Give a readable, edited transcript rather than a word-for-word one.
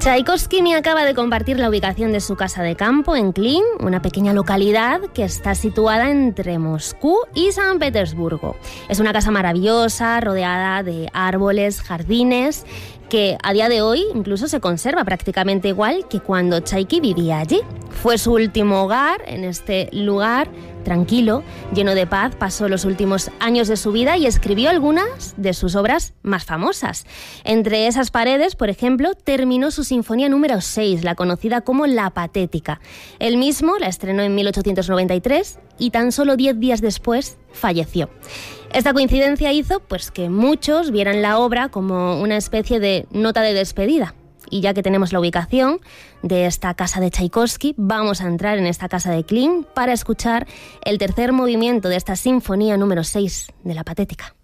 Tchaikovsky me acaba de compartir la ubicación de su casa de campo en Klin, una pequeña localidad que está situada entre Moscú y San Petersburgo. Es una casa maravillosa, rodeada de árboles, jardines, que a día de hoy incluso se conserva prácticamente igual que cuando Tchaiki vivía allí. Fue su último hogar. En este lugar tranquilo, lleno de paz, pasó los últimos años de su vida y escribió algunas de sus obras más famosas. Entre esas paredes, por ejemplo, terminó su sinfonía número 6, la conocida como La Patética. Él mismo la estrenó en 1893 y tan solo 10 días después falleció. Esta coincidencia hizo que muchos vieran la obra como una especie de nota de despedida. Y ya que tenemos la ubicación de esta casa de Tchaikovsky, vamos a entrar en esta casa de Klin para escuchar el tercer movimiento de esta sinfonía número 6 de La Patética.